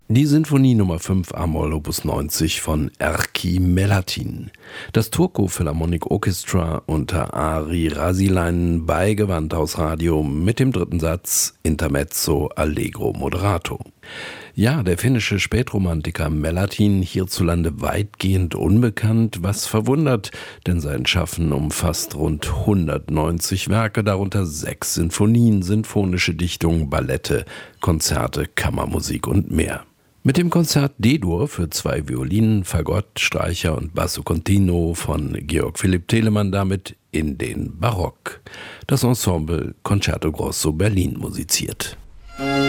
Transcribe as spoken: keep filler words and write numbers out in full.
Die Sinfonie Nummer fünf a-Moll Opus neunzig von Erkki Melatin. Das Turku Philharmonic Orchestra unter Ari Rasilainen bei Gewandhaus Radio mit dem dritten Satz Intermezzo Allegro Moderato. Ja, der finnische Spätromantiker Melatin, hierzulande weitgehend unbekannt, was verwundert, denn sein Schaffen umfasst rund hundertneunzig Werke, darunter sechs Sinfonien, sinfonische Dichtungen, Ballette, Konzerte, Kammermusik und mehr. Mit dem Konzert D-Dur für zwei Violinen, Fagott, Streicher und Basso Continuo von Georg Philipp Telemann damit in den Barock. Das Ensemble Concerto Grosso Berlin musiziert.